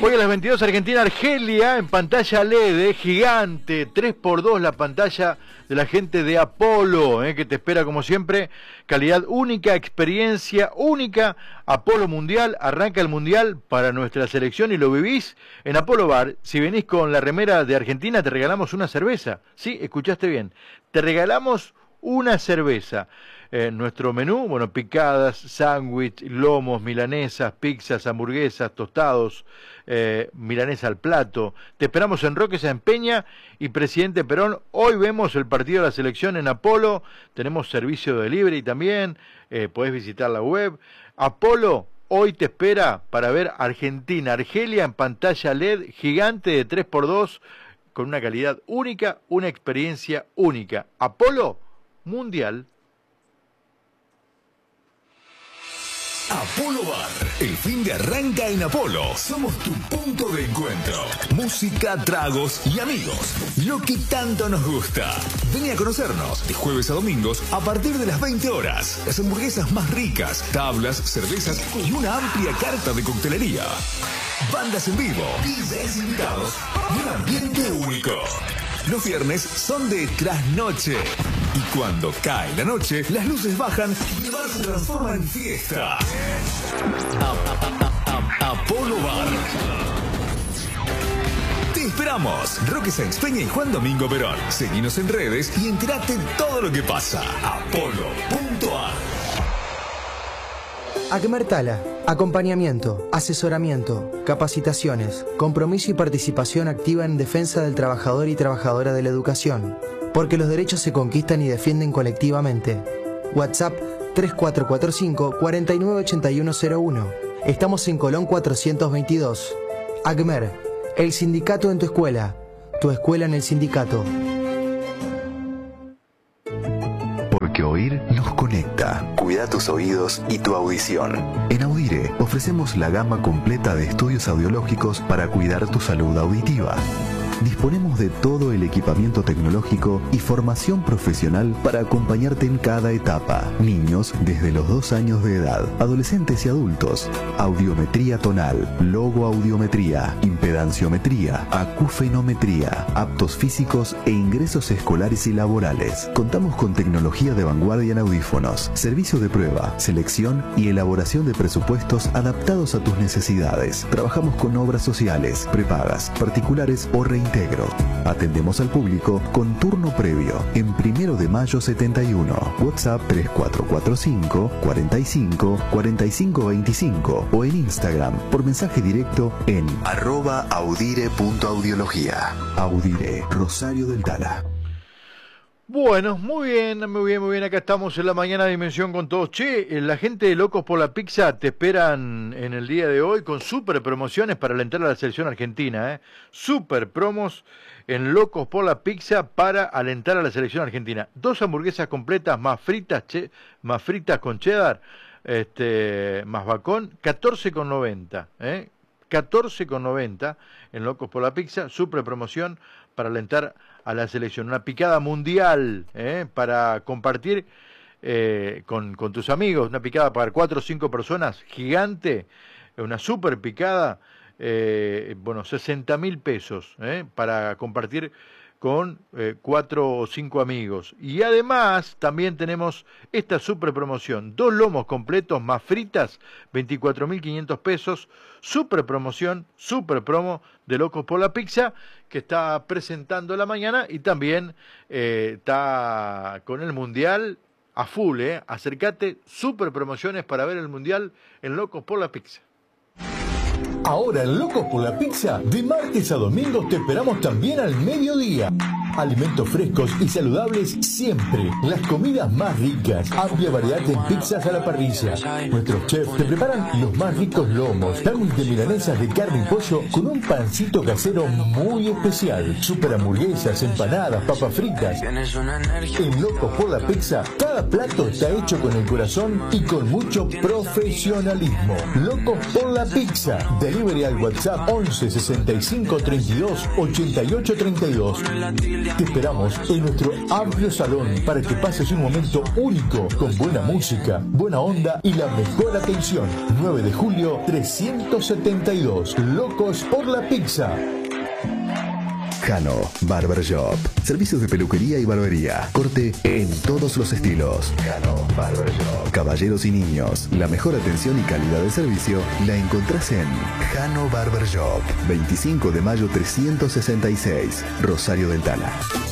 Hoy a las 22 Argentina-Argelia en pantalla LED, gigante, 3x2 la pantalla de la gente de Apolo, que te espera como siempre, calidad única, experiencia única. Apolo Mundial, arranca el Mundial para nuestra selección y lo vivís en Apolo Bar. Si venís con la remera de Argentina te regalamos una cerveza. Sí, escuchaste bien, te regalamos una cerveza. Nuestro menú, bueno, picadas, sándwich, lomos, milanesas, pizzas, hamburguesas, tostados, milanesa al plato. Te esperamos en Roque Sáenz Peña y Presidente Perón. Hoy vemos el partido de la selección en Apolo. Tenemos servicio de delivery también. Podés visitar la web. Apolo hoy te espera para ver Argentina-Argelia en pantalla LED gigante de 3x2 con una calidad única, una experiencia única. Apolo Mundial. Apolo Bar, el fin de arranca en Apolo. Somos tu punto de encuentro. Música, tragos y amigos. Lo que tanto nos gusta. Vení a conocernos de jueves a domingos a partir de las 20 horas. Las hamburguesas más ricas, tablas, cervezas y una amplia carta de coctelería. Bandas en vivo, DJs invitados y un ambiente único. Los viernes son de trasnoche. Y cuando cae la noche, las luces bajan y el bar se transforma en fiesta. Apolo Bar. Te esperamos. Roque Sáenz Peña y Juan Domingo Perón. Seguinos en redes y entérate todo lo que pasa. Apolo.ar. Acmer Tala, acompañamiento, asesoramiento, capacitaciones, compromiso y participación activa en defensa del trabajador y trabajadora de la educación, porque los derechos se conquistan y defienden colectivamente. WhatsApp 3445 498101. Estamos en Colón 422. Acmer, el sindicato en tu escuela en el sindicato. Porque oír nos conecta. Cuida tus oídos y tu audición. En Audire ofrecemos la gama completa de estudios audiológicos para cuidar tu salud auditiva. Disponemos de todo el equipamiento tecnológico y formación profesional para acompañarte en cada etapa. Niños desde los 2 años de edad, adolescentes y adultos. Audiometría tonal, logoaudiometría, impedanciometría, acufenometría, aptos físicos e ingresos escolares y laborales. Contamos con tecnología de vanguardia en audífonos, servicio de prueba, selección y elaboración de presupuestos adaptados a tus necesidades. Trabajamos con obras sociales, prepagas, particulares o reintegro. Atendemos al público con turno previo en 1 de mayo 71. WhatsApp 3445 45 45 25 o en Instagram por mensaje directo en @audire.audiología. Audire, Rosario del Tala. Bueno, muy bien. Acá estamos en la mañana de Dimensión con todos. Che, la gente de Locos por la Pizza te esperan en el día de hoy con super promociones para alentar a la selección argentina. Super promos en Locos por la Pizza para alentar a la selección argentina. 2 hamburguesas completas más fritas con cheddar, más bacon, 14,90. 14,90 en Locos por la Pizza. Super promoción para alentar a la selección, una picada mundial para compartir con tus amigos, una picada para 4 o 5 personas, gigante, una super picada, 60.000 pesos para compartir con 4 o 5 amigos. Y además también tenemos esta super promoción, 2 lomos completos más fritas, 24.500 pesos, super promoción, super promo de Locos por la Pizza, que está presentando la mañana y también está con el Mundial a full. Acércate, super promociones para ver el Mundial en Locos por la Pizza. Ahora en Locos por la Pizza, de martes a domingos te esperamos también al mediodía. Alimentos frescos y saludables siempre. Las comidas más ricas. Amplia variedad en pizzas a la parrilla. Nuestros chefs te preparan los más ricos lomos. Sándwich de milanesas de carne y pollo con un pancito casero muy especial. Super hamburguesas, empanadas, papas fritas. En Locos por la Pizza, cada plato está hecho con el corazón y con mucho profesionalismo. Locos por la Pizza. Delivery al WhatsApp 11 65 32 88 32. Te esperamos en nuestro amplio salón para que pases un momento único con buena música, buena onda y la mejor atención. 9 de julio 372. Locos por la pizza. Jano Barber Shop. Servicios de peluquería y barbería. Corte en todos los estilos. Jano Barber Shop. Caballeros y niños. La mejor atención y calidad de servicio la encontrás en Jano Barber Shop. 25 de mayo 366. Rosario del Tala.